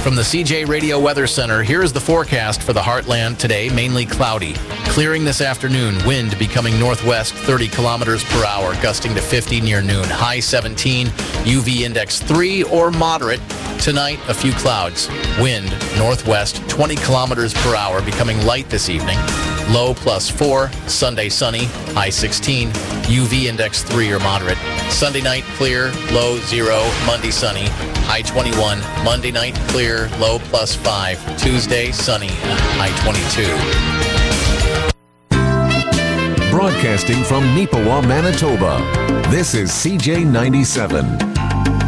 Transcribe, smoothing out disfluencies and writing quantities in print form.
From the CJ Radio Weather Center, here is the forecast for the Heartland today. Mainly cloudy. Clearing this afternoon. Wind becoming northwest 30 kilometers per hour, gusting to 50 near noon. High 17. UV index 3 or moderate. Tonight, a few clouds. Wind northwest 20 kilometers per hour, becoming light this evening. Low +4. Sunday sunny. High 16. UV index 3 or moderate. Sunday night clear. Low 0. Monday sunny. High 21. Monday night clear. Low +5. Tuesday sunny. High 22. Broadcasting from Neepawa, Manitoba, this is CJ 97.